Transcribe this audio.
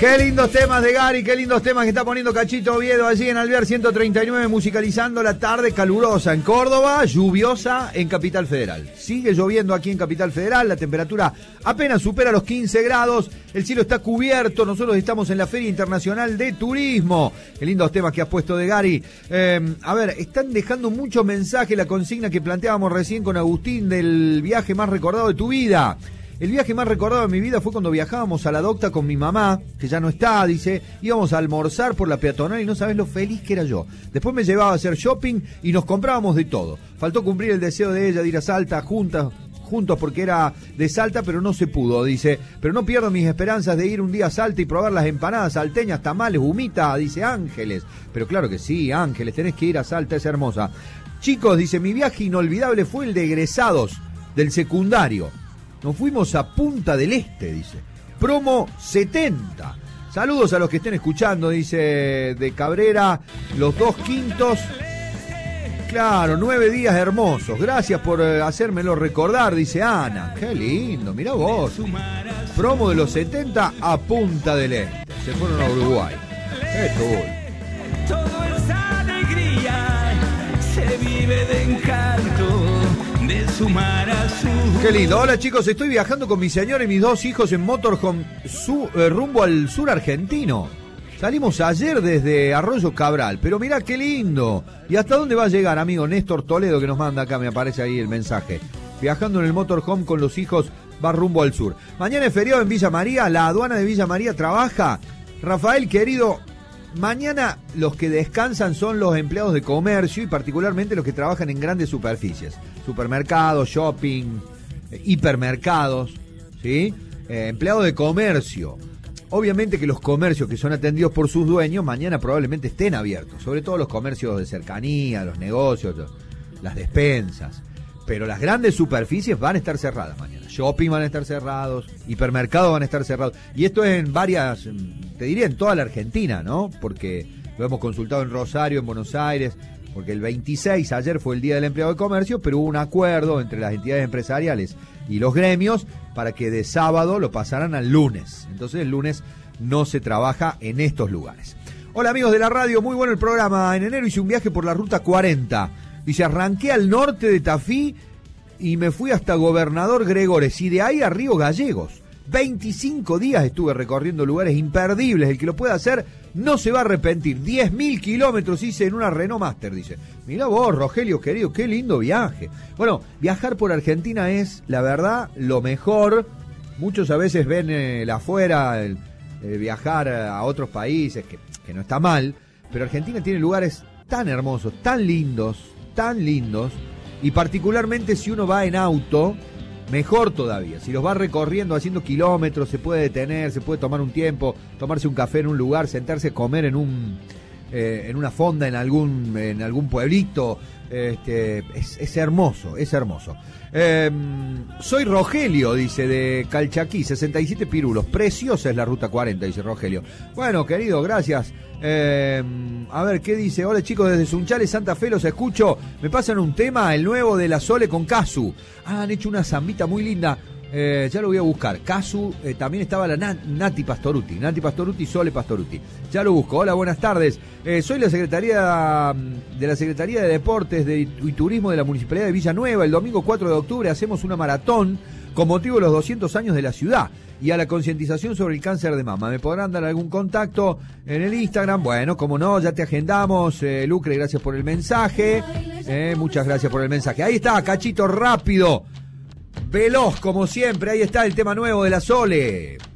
Qué lindos temas de Gary, qué lindos temas que está poniendo Cachito Oviedo allí en Alvear 139, musicalizando la tarde calurosa en Córdoba, lluviosa en Capital Federal. Sigue lloviendo aquí en Capital Federal, la temperatura apenas supera los 15 grados, el cielo está cubierto, nosotros estamos en la Feria Internacional de Turismo. Qué lindos temas que has puesto de Gary. A ver, están dejando muchos mensajes, la consigna que planteábamos recién con Agustín del viaje más recordado de tu vida. El viaje más recordado de mi vida fue cuando viajábamos a la docta con mi mamá, que ya no está, dice, íbamos a almorzar por la peatonal y no sabés lo feliz que era yo. Después me llevaba a hacer shopping y nos comprábamos de todo. Faltó cumplir el deseo de ella de ir a Salta juntos porque era de Salta, pero no se pudo, dice. Pero no pierdo mis esperanzas de ir un día a Salta y probar las empanadas salteñas, tamales, humita, dice Ángeles. Pero claro que sí, Ángeles, tenés que ir a Salta, es hermosa. Chicos, dice, mi viaje inolvidable fue el de egresados del secundario. Nos fuimos a Punta del Este, dice. Promo 70. Saludos a los que estén escuchando, dice de Cabrera, los 2 quintos. Claro, 9 días hermosos. Gracias por hacérmelo recordar, dice Ana. Qué lindo, mirá vos. Promo de los 70 a Punta del Este. Se fueron a Uruguay. Qué cool. Todo es alegría, se vive de encanto. De su mar azul. Qué lindo. Hola chicos, estoy viajando con mi señora y mis 2 hijos en motorhome rumbo al sur argentino. Salimos ayer desde Arroyo Cabral, pero mirá qué lindo. ¿Y hasta dónde va a llegar, amigo? Néstor Toledo, que nos manda acá, me aparece ahí el mensaje. Viajando en el motorhome con los hijos, va rumbo al sur. Mañana es feriado en Villa María, la aduana de Villa María trabaja. Rafael, querido, mañana los que descansan son los empleados de comercio y particularmente los que trabajan en grandes superficies. Supermercados, shopping, hipermercados, ¿sí? Empleados de comercio. Obviamente que los comercios que son atendidos por sus dueños mañana probablemente estén abiertos. Sobre todo los comercios de cercanía, los negocios, las despensas. Pero las grandes superficies van a estar cerradas mañana. Shopping van a estar cerrados, hipermercados van a estar cerrados. Y esto es en varias, te diría en toda la Argentina, ¿no? Porque lo hemos consultado en Rosario, en Buenos Aires, porque el 26, ayer fue el Día del Empleado de Comercio, pero hubo un acuerdo entre las entidades empresariales y los gremios para que de sábado lo pasaran al lunes. Entonces el lunes no se trabaja en estos lugares. Hola amigos de la radio, muy bueno el programa. En enero hice un viaje por la Ruta 40. Dice, arranqué al norte de Tafí y me fui hasta Gobernador Gregores y de ahí a Río Gallegos. 25 días estuve recorriendo lugares imperdibles. El que lo pueda hacer no se va a arrepentir. 10.000 kilómetros hice en una Renault Master, dice. Mirá vos, Rogelio, querido, qué lindo viaje. Bueno, viajar por Argentina es, la verdad, lo mejor. Muchos a veces ven el afuera, el viajar a otros países, que no está mal. Pero Argentina tiene lugares tan hermosos, tan lindos, y particularmente si uno va en auto, mejor todavía. Si los va recorriendo, haciendo kilómetros, se puede detener, se puede tomar un tiempo, tomarse un café en un lugar, sentarse a comer en una fonda en algún pueblito. Es hermoso, es hermoso. Soy Rogelio, dice, de Calchaquí, 67 pirulos. Preciosa es la Ruta 40, dice Rogelio. Bueno, querido, gracias. A ver, ¿qué dice? Hola chicos, desde Sunchales, Santa Fe, los escucho. Me pasan un tema, el nuevo de la Sole con Casu. Han hecho una zambita muy linda. Ya lo voy a buscar. Casu, también estaba la Nati Pastoruti, Sole Pastoruti. Ya lo busco. Hola, buenas tardes. Soy la Secretaría de Deportes y Turismo de la Municipalidad de Villanueva. El domingo 4 de octubre hacemos una maratón con motivo de los 200 años de la ciudad y a la concientización sobre el cáncer de mama. ¿Me podrán dar algún contacto en el Instagram? Bueno, como no, ya te agendamos. Lucre, gracias por el mensaje. Muchas gracias por el mensaje. Ahí está, Cachito, rápido. Veloz, como siempre, ahí está el tema nuevo de la Sole.